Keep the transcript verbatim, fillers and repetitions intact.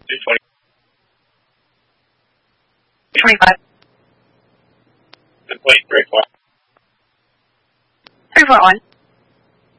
two twenty. twenty-five. Complete, three four. three four one.